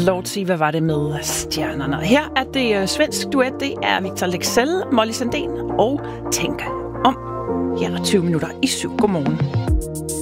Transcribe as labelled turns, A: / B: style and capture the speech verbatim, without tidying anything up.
A: Lordi, hvad var det med stjernerne? Her er det uh, svensk duet, det er Victor Leksell, Molly Sandén og Tænk om. Her er tyve minutter i syv. Godmorgen.